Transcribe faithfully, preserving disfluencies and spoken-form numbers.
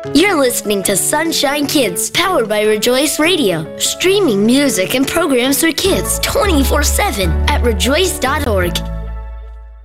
You're listening to Sunshine Kids, powered by Rejoice Radio, streaming music and programs for kids twenty-four seven at rejoice dot org.